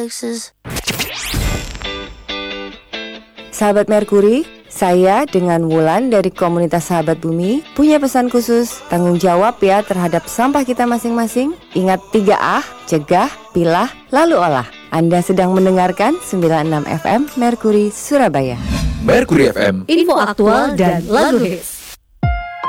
places. Sahabat Merkuri, saya dengan Wulan dari komunitas Sahabat Bumi punya pesan khusus. Tanggung jawab ya terhadap sampah kita masing-masing. Ingat 3A, cegah, pilah, lalu olah. Anda sedang mendengarkan 96 FM Merkuri Surabaya. Merkuri FM, info aktual dan lagu hits.